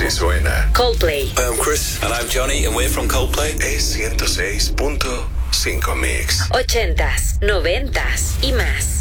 que suena. Coldplay. Hi, I'm Chris. And I'm Johnny, and we're from Coldplay. Es 106.5 Mix. 80s, 90s y más.